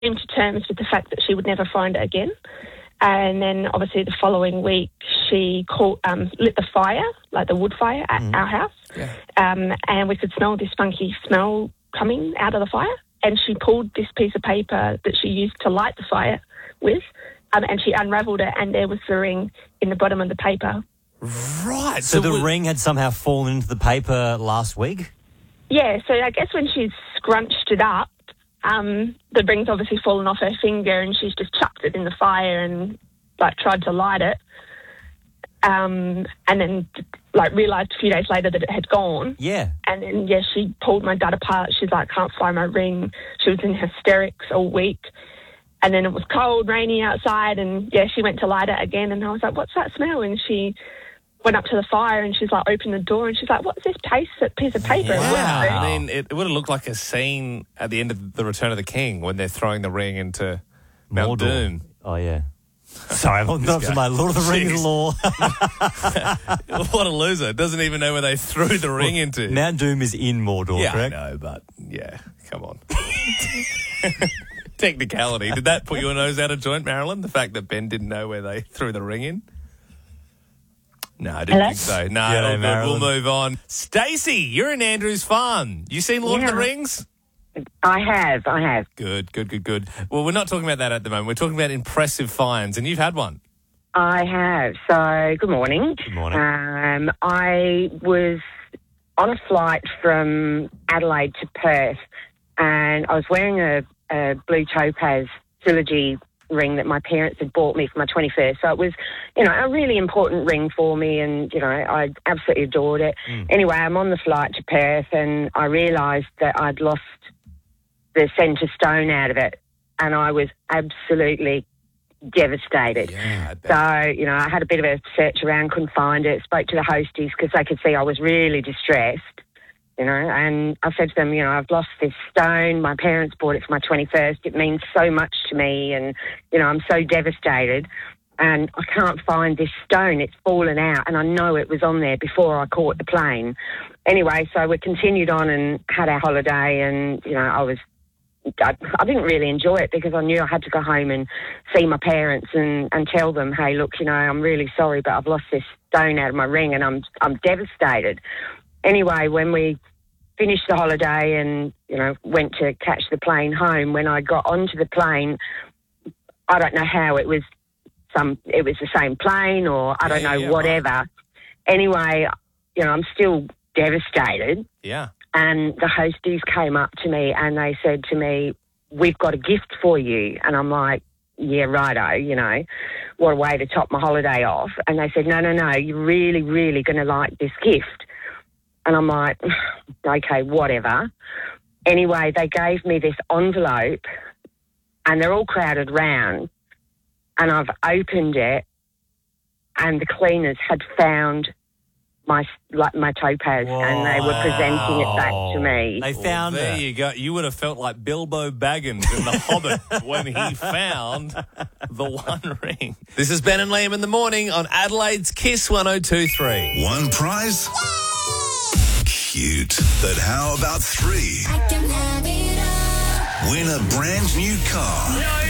came to terms with the fact that she would never find it again. And then, obviously, the following week, she lit the fire, like the wood fire, at our house. Yeah. And we could smell this funky smell coming out of the fire. And she pulled this piece of paper that she used to light the fire with, and she unravelled it, and there was the ring in the bottom of the paper. Right. So the ring had somehow fallen into the paper last week? Yeah, so I guess when she's scrunched it up, the ring's obviously fallen off her finger, and she's just chucked it in the fire and, tried to light it. And then, realised a few days later that it had gone. Yeah. And then, she pulled my dad apart. She's like, can't find my ring. She was in hysterics all week. And then it was cold, rainy outside, and, she went to light it again. And I was like, what's that smell? And she went up to the fire, and she's, opened the door, and she's like, what's this piece of paper? Wow. I mean, it would have looked like a scene at the end of The Return of the King when they're throwing the ring into Mount Doom. Oh, yeah. Sorry, I'm not to my Lord of the Rings lore. What a loser. Doesn't even know where they threw the ring into. Mount Doom is in Mordor, correct? I know, but, come on. Technicality. Did that put your nose out of joint, Marilyn? The fact that Ben didn't know where they threw the ring in? No, I didn't think so. No, we'll move on. Stacey, you're in Andrews Farm. You seen Lord of the Rings? I have. Good. Well, we're not talking about that at the moment. We're talking about impressive finds, and you've had one. I have. So, good morning. Good morning. I was on a flight from Adelaide to Perth, and I was wearing a blue topaz trilogy ring that my parents had bought me for my 21st. So it was, a really important ring for me, and, I absolutely adored it. Anyway, I'm on the flight to Perth, and I realised that I'd lost the centre stone out of it, and I was absolutely devastated. Yeah, so, I had a bit of a search around, couldn't find it, spoke to the hosties because they could see I was really distressed, and I said to them, I've lost this stone. My parents bought it for my 21st. It means so much to me, and, I'm so devastated, and I can't find this stone. It's fallen out, and I know it was on there before I caught the plane. Anyway, so we continued on and had our holiday, and, I didn't really enjoy it because I knew I had to go home and see my parents and tell them, hey, look, I'm really sorry, but I've lost this stone out of my ring, and I'm devastated. Anyway, when we finished the holiday and, went to catch the plane home, when I got onto the plane, I don't know how it was the same plane, or I don't know, whatever. Right. Anyway, I'm still devastated. Yeah. And the hosties came up to me and they said to me, we've got a gift for you. And I'm like, yeah, righto, what a way to top my holiday off. And they said, no, you're really, really going to like this gift. And I'm like, okay, whatever. Anyway, they gave me this envelope, and they're all crowded round, and I've opened it, and the cleaners had found my topaz. Whoa. And they were presenting it back to me. They found there it. You go. You would have felt like Bilbo Baggins in The Hobbit when he found the One Ring. This is Ben and Liam in the morning on Adelaide's Kiss 102.3. One prize? Cute. But how about three? I can have it all. Win a brand new car.